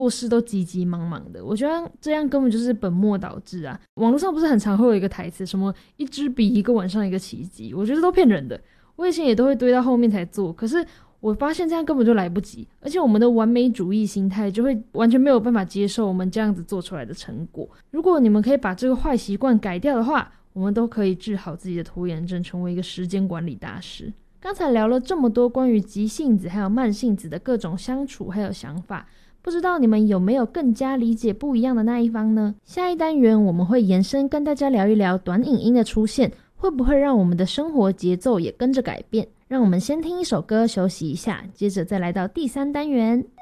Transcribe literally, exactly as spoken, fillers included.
做事都急急忙忙的，我觉得这样根本就是本末倒置啊。网络上不是很常会有一个台词，什么一支笔一个晚上一个奇迹，我觉得都骗人的。我以前也都会堆到后面才做，可是我发现这样根本就来不及，而且我们的完美主义心态就会完全没有办法接受我们这样子做出来的成果。如果你们可以把这个坏习惯改掉的话，我们都可以治好自己的拖延症，成为一个时间管理大师。刚才聊了这么多关于急性子还有慢性子的各种相处还有想法，不知道你们有没有更加理解不一样的那一方呢？下一单元我们会延伸跟大家聊一聊短影音的出现会不会让我们的生活节奏也跟着改变。让我们先听一首歌休息一下，接着再来到第三单元。